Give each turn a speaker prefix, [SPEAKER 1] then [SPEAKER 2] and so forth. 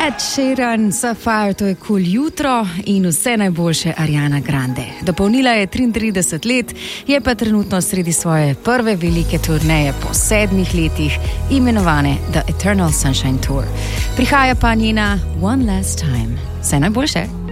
[SPEAKER 1] Ed Sheeran, Sapphire, to je Cool jutro in vse najboljše Ariana Grande. Dopolnila je 33 let, je pa trenutno sredi svoje prve velike turneje po 7 letih, imenovane The Eternal Sunshine Tour. Prihaja pa njena One Last Time. Vse najboljše.